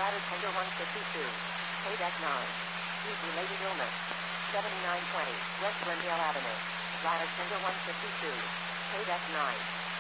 Bladder tender 152. Paydeck 9. Heat-related illness. 7920 West Glendale Avenue. Bladder tender 152. Paydeck 9.